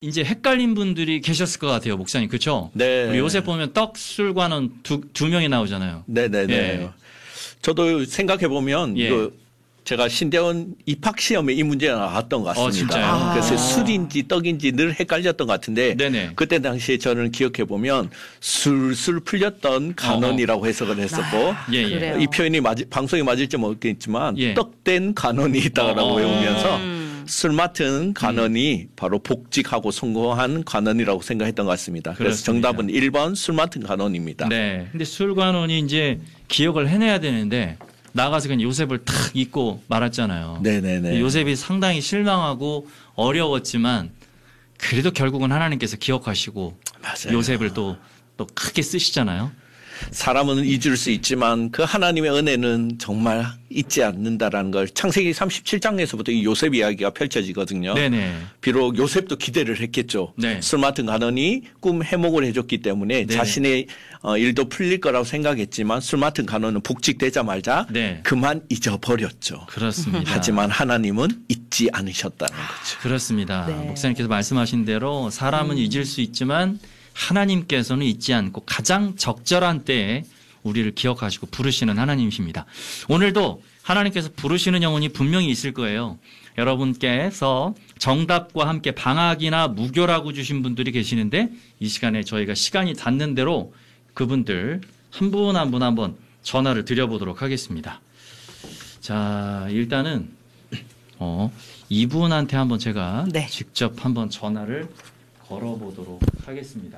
이제 헷갈린 분들이 계셨을 것 같아요, 목사님. 그렇죠? 네. 우리 요새 보면 떡술관원 두 명이 나오잖아요. 네네네. 예. 저도 생각해 보면 예. 이거 제가 신대원 입학 시험에 이 문제가 나왔던 것 같습니다. 진짜요? 그래서 술인지 떡인지 늘 헷갈렸던 것 같은데 네네. 그때 당시에 저는 기억해 보면 술술 풀렸던 간원이라고 해석을 했었고 예, 예. 그래요. 이 표현이 방송에 맞을지 모르겠지만 예. 떡된 간원이 있다라고 외우면서 음. 술 맡은 간원이 바로 복직하고 성공한 간원이라고 생각했던 것 같습니다. 그래서 그렇습니다. 정답은 1번 술 맡은 간원입니다. 네. 근데 술관원이 이제 기억을 해내야 되는데 나가서 그냥 요셉을 탁 잊고 말았잖아요. 네네네. 요셉이 상당히 실망하고 어려웠지만 그래도 결국은 하나님께서 기억하시고 맞아요. 요셉을 또 크게 쓰시잖아요. 사람은 잊을 수 있지만 그 하나님의 은혜는 정말 잊지 않는다라는 걸 창세기 37장에서부터 이 요셉 이야기가 펼쳐지거든요. 네네. 비록 요셉도 기대를 했겠죠. 네. 술 맡은 간원이 꿈 해몽을 해줬기 때문에 네네. 자신의 일도 풀릴 거라고 생각했지만 술 맡은 간원은 복직되자마자 네. 그만 잊어버렸죠. 그렇습니다. 하지만 하나님은 잊지 않으셨다는 거죠. 그렇습니다. 네. 목사님께서 말씀하신 대로 사람은 잊을 수 있지만 하나님께서는 잊지 않고 가장 적절한 때에 우리를 기억하시고 부르시는 하나님이십니다. 오늘도 하나님께서 부르시는 영혼이 분명히 있을 거예요. 여러분께서 정답과 함께 방학이나 무교라고 주신 분들이 계시는데 이 시간에 저희가 시간이 닿는 대로 그분들 한 분 한 분 한번 전화를 드려보도록 하겠습니다. 자, 일단은 이분한테 한번 제가 네. 직접 한번 전화를 걸어보도록 하겠습니다.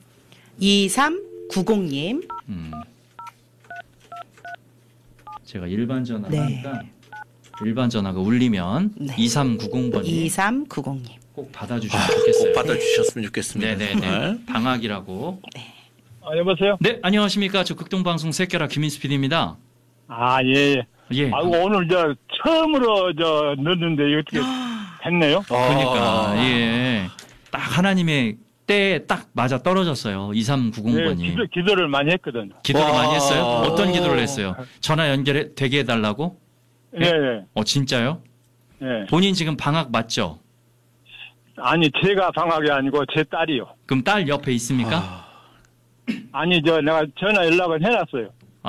2390님. 제가 일반 전화를 네. 하니까 일반 전화가 울리면 네. 2390번님 2390님. 꼭 받아주시면 좋겠어요. 꼭 받아주셨으면 좋겠습니다. 네네네. 방학이라고. 여보세요? 네, 안녕하십니까. 저 극동방송 새끼라 김인수 PD입니다. 아, 예. 예. 아이고, 오늘 처음으로 넣었는데, 어떻게 됐네요? 그러니까, 예. 딱 하나님의 때에 딱 맞아 떨어졌어요. 2390번님. 예, 기도를 많이 했거든요. 기도를 와. 많이 했어요? 어떤 기도를 했어요? 전화 연결해 되게 해달라고? 예, 예. 진짜요? 예. 본인 지금 방학 맞죠? 아니, 제가 방학이 아니고 제 딸이요. 그럼 딸 옆에 있습니까? 아니, 내가 전화 연락을 해놨어요.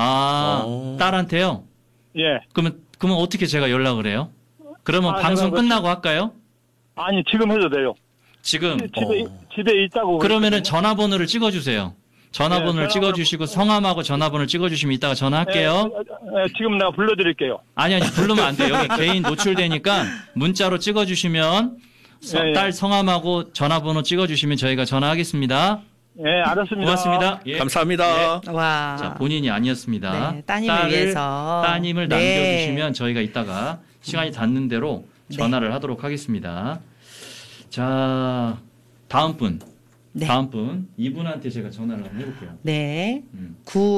딸한테요? 예. 그러면 어떻게 제가 연락을 해요? 그러면 방송 내가 끝나고 할까요? 아니, 지금 해도 돼요. 지금 집에 있다고. 그러면은 전화번호를 찍어주세요. 전화번호를 네, 찍어주시고 성함하고 전화번호를 찍어주시면 이따가 전화할게요. 지금 내가 불러드릴게요. 아니 부르면 안 돼요. 여기 개인 노출되니까 문자로 찍어주시면 예. 딸 성함하고 전화번호 찍어주시면 저희가 전화하겠습니다. 예, 알았습니다. 고맙습니다. 예. 감사합니다. 와. 자, 본인이 아니었습니다. 네, 따님을 위해서. 따님을 네. 남겨주시면 저희가 이따가 시간이 닿는 대로 전화를 하도록 하겠습니다. 자, 다음 분. 네. 다음 분. 이분한테 제가 전화를 한번 해볼게요. 네. 음.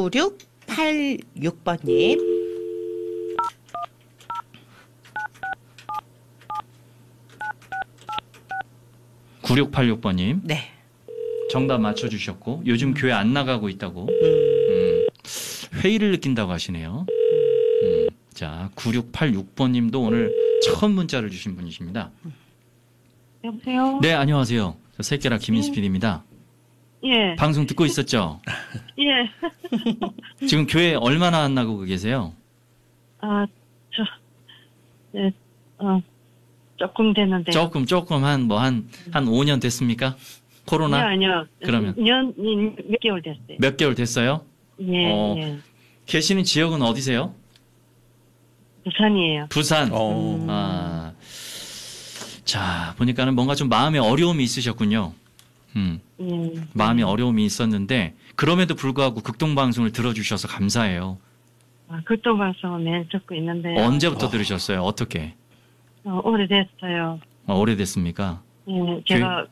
9686번님. (9686번님) 네. 정답 맞춰주셨고 요즘 교회 안 나가고 있다고 회의를 느낀다고 하시네요. 자 9686번님도 오늘 처음 문자를 주신 분이십니다. 여보세요? 네 안녕하세요. 저 새끼라 김인수 PD입니다. 예. 방송 듣고 있었죠? 예. 지금 교회 얼마나 안 나가고 계세요? 네, 조금 됐는데. 조금 한 5년 됐습니까? 코로나? 아니요. 그러면? 몇 개월 됐어요. 몇 개월 됐어요? 예, 예. 계시는 지역은 어디세요? 부산이에요. 부산. 자, 보니까는 뭔가 좀 마음에 어려움이 있으셨군요. 마음에 어려움이 있었는데, 그럼에도 불구하고 극동방송을 들어주셔서 감사해요. 극동방송을 매일 듣고 있는데. 언제부터 들으셨어요? 어떻게? 오래됐어요. 오래됐습니까? 예, 제가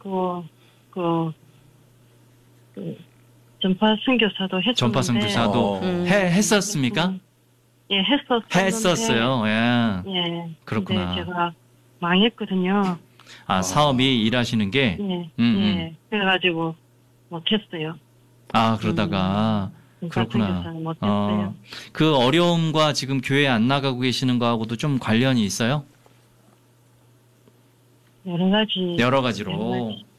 전파 선교사도 했었는데. 전파 선교사도 했었습니까? 예, 했었어요. 예. 예. 그렇구나. 근데 제가 망했거든요. 사업이 일하시는 게? 예. 예. 그래가지고 못했어요. 그러다가 그렇구나. 선교사는 못했어요. 그 어려움과 지금 교회 안 나가고 계시는 거하고도 좀 관련이 있어요? 여러 가지. 여러 가지로.